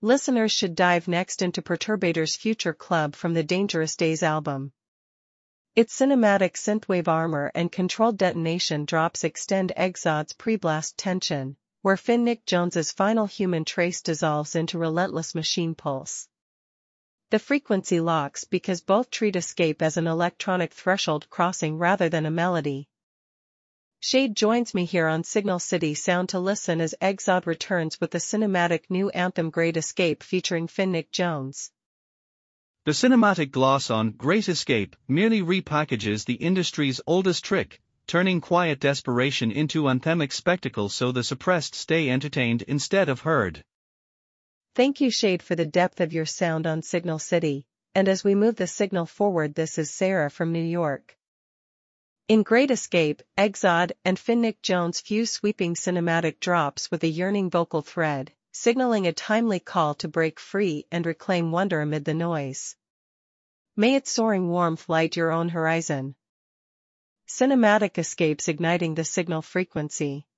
Listeners should dive next into Perturbator's Future Club from the Dangerous Days album. Its cinematic synthwave armor and controlled detonation drops extend Exod's pre-blast tension, where Nick Jones's final human trace dissolves into relentless machine pulse. The frequency locks because both treat escape as an electronic threshold crossing rather than a melody. Shade joins me here on Signal City Sound to listen as Exod returns with the cinematic new anthem Great Escape featuring Nick Jones. The cinematic gloss on Great Escape merely repackages the industry's oldest trick, turning quiet desperation into anthemic spectacle so the suppressed stay entertained instead of heard. Thank you Shade for the depth of your sound on Signal City, and as we move the signal forward, this is Sarah from New York. In Great Escape, Exod and Nick Jones fuse sweeping cinematic drops with a yearning vocal thread, signaling a timely call to break free and reclaim wonder amid the noise. May its soaring warmth light your own horizon. Cinematic escapes igniting the signal frequency.